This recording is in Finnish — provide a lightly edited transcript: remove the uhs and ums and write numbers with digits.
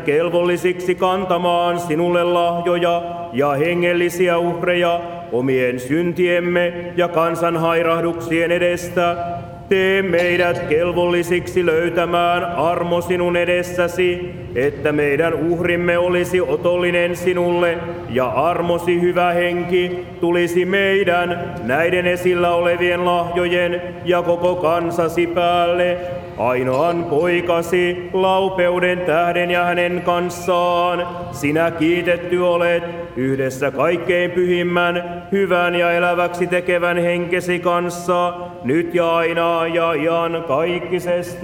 kelvollisiksi kantamaan sinulle lahjoja ja hengellisiä uhreja omien syntiemme ja kansan hairahduksien edestä. Tee meidät kelvollisiksi löytämään armo sinun edessäsi, että meidän uhrimme olisi otollinen sinulle ja armosi hyvä henki tulisi meidän näiden esillä olevien lahjojen ja koko kansasi päälle, ainoan poikasi laupeuden tähden ja hänen kanssaan. Sinä kiitetty olet yhdessä kaikkein pyhimmän, hyvän ja eläväksi tekevän henkesi kanssa, nyt ja aina ja iankaikkisesti.